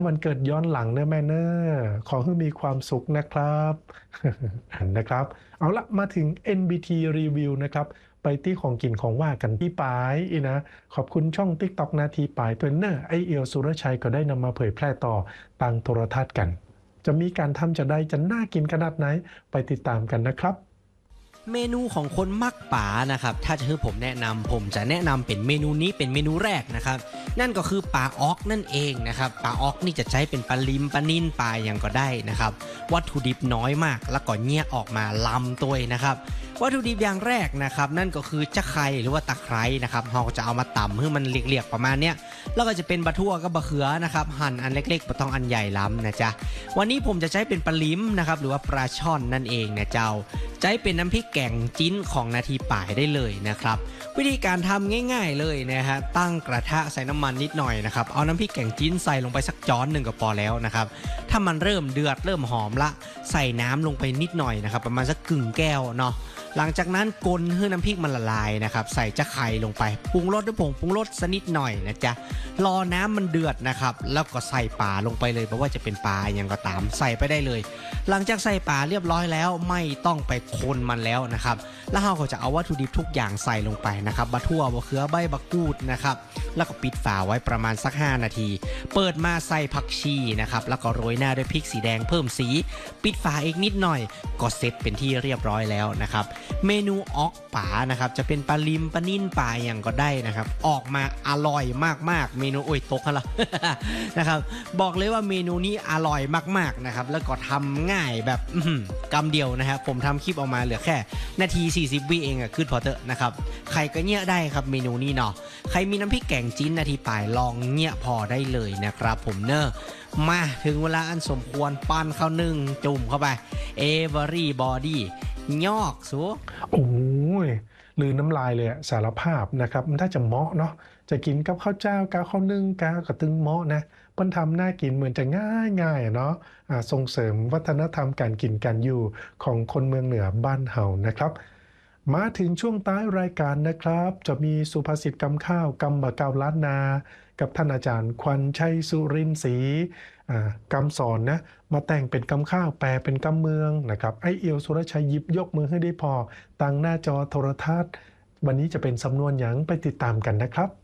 วันเกิดย้อนหลังเนอะแม่เนอะขอให้มีความสุขนะครับนะครับเอาละมาถึง NBT Review นะครับไปที่ของกินของว่ากันที่ปายอีนะขอบคุณช่อง TikTok นาทีปายตัวเนอร์ไอเอียวสุรชัยก็ได้นำมาเผยแพร่ต่อตังโทรทัศน์กันจะมีการทำจะได้จะน่ากินขนาดไหนไปติดตามกันนะครับเมนูของคนมักป่านะครับถ้าจะให้ผมแนะนำผมจะแนะนำเป็นเมนูนี้เป็นเมนูแรกนะครับนั่นก็คือปลาออกนั่นเองนะครับปลาออกนี่จะใช้เป็นปลาลิมปลานิ่นปลาอย่างก็ได้นะครับวัตถุดิบน้อยมากแล้วก็เนี่ยออกมาลำตัวนะครับวัตถุดิบอย่างแรกนะครับนั่นก็คือจะไคร้หรือว่าตะไคร้นะครับเราจะเอามาตำให้มันเรียกๆประมาณเนี้ยแล้วก็จะเป็นบะทั่วกับบะเขือนะครับหั่นอันเล็กๆไม่ต้องอันใหญ่ล้ำนะจ๊ะวันนี้ผมจะใช้เป็นปลาลิมนะครับหรือว่าปลาช่อนนั่นเองนะเจ้าใช้เป็นน้ำพริกแกงจิ้นของนาทีป่ายได้เลยนะครับวิธีการทำง่ายๆเลยนะฮะตั้งกระทะใส่น้ำมันนิดหน่อยนะครับเอาน้ำพริกแกงจิ้นใส่ลงไปสักจ้อนหนึ่งก็พอแล้วนะครับถ้ามันเริ่มเดือดเริ่มหอมละใส่น้ำลงไปนิดหน่อยนะครับประมาณสักกึ่งแก้วเนาะหลังจากนั้นกลให้น้ำพริกมันละลายนะครับใส่จะไข่ลงไปปรุงรสด้วยผงปรุงรสสักนิดหน่อยนะจ๊ะรอน้ำมันเดือดนะครับแล้วก็ใส่ปลาลงไปเลยเพราะว่าจะเป็นปลาอย่างก็ตามใส่ไปได้เลยหลังจากใส่ปลาเรียบร้อยแล้วไม่ต้องไปคนมันแล้วนะครับแล้วเราก็จะเอาวัตถุดิบทุกอย่างใส่ลงไปนะครับบะทั่วบะเขือใบบักกูดนะครับแล้วก็ปิดฝาไว้ประมาณสัก5นาทีเปิดมาใส่ผักชีนะครับแล้วก็โรยหน้าด้วยพริกสีแดงเพิ่มสีปิดฝาอีกนิดหน่อยก็เสร็จเป็นที่เรียบร้อยแล้วนะครับเมนูออกป่านะครับจะเป็นปลาลิมปลานิ่นปลาอย่างก็ได้นะครับออกมาอร่อยมากๆเมนูโอ้ยตกแล้ว นะครับบอกเลยว่าเมนูนี้อร่อยมากๆนะครับแล้วก็ทำง่ายแบบกำเดียวนะครับผมทำคลิปออกมาเหลือแค่นาที40วิเองอะขึ้นพอเตอะนะครับใครก็เงี้ยได้ครับเมนูนี้เนาะใครมีน้ำพริกแกงจิ้นนาทีป่ายลองเงี้ยพอได้เลยนะครับผมเนอะมาถึงเวลาอันสมควรปั้นข้าวนึ่งจุ่มเข้าไปeverybody ยอกสูโอ้ยลือน้ำลายเลยอะสารภาพนะครับมันถ้าจะเหมาะเนาะจะกินกับข้าวเจ้ากาข้าวนึ่งกากระตึงเหมาะนะเปิ้นทำน่ากินเหมือนจะง่ายๆอะเนาะส่งเสริมวัฒนธรรมการกินการอยู่ของคนเมืองเหนือบ้านเฮานะครับมาถึงช่วงท้ายรายการนะครับจะมีสุภาษิตกำข้าวกำบะกาวล้านนากับท่านอาจารย์ควันชัยสุรินทร์ศรีกำสอนนะมาแต่งเป็นกำข้าวแปลเป็นกำเมืองนะครับไอเอียวสุรชัยหยิบยกมือให้ได้พอตั้งหน้าจอโทรทัศน์วันนี้จะเป็นสำนวนหยังไปติดตามกันนะครับ